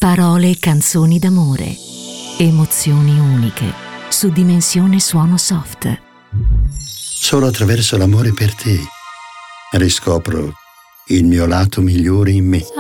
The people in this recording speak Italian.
Parole e canzoni d'amore. Emozioni uniche. Su Dimensione Suono Soft. Solo attraverso l'amore per te riscopro il mio lato migliore in me.